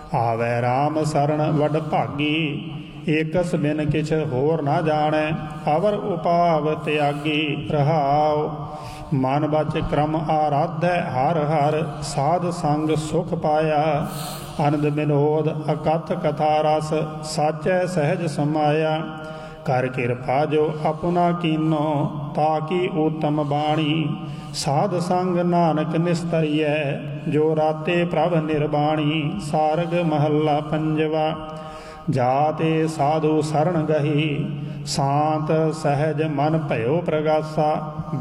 ਆਵੈ ਰਾਮ ਸਰਣ ਵਡ ਭਾਗੀ, ਏਕਸ ਬਿਨ ਕਿਛ ਹੋਰ ਨਾ ਜਾਣੈ, ਅਵਰ ਉਪਾਵ ਤਿਆਗੀ। ਰਹਾਉ ਮਨ ਬਚ ਕਰਮ ਆਰਾਧੈ ਹਰ ਹਰ, ਸਾਧ ਸੰਗ ਸੁਖ ਪਾਇਆ। ਅਨੰਦ ਵਿਨੋਦ ਅਕਥ ਕਥਾ ਰਸ, ਸਾਚੈ ਸਹਿਜ ਸਮਾਇਆ। ਕਰ ਕਿਰਪਾ ਜੋ ਆਪਣਾ ਕੀਨੋ, ਤਾਕੀ ਊਤਮ ਬਾਣੀ। ਸਾਧ ਸੰਗ ਨਾਨਕ ਨਿਸਤਰੀਐ, ਜੋ ਰਾਤੇ ਪ੍ਰਭ ਨਿਰਬਾਣੀ। ਸਾਰਗ ਮਹੱਲਾ ਪੰਜਵਾ। ਜਾਤੇ ਸਾਧੂ ਸਰਣ ਗਹੀ, ਸ਼ਾਂਤ ਸਹਿਜ ਮਨ ਭਇਓ ਪ੍ਰਗਾਸਾ।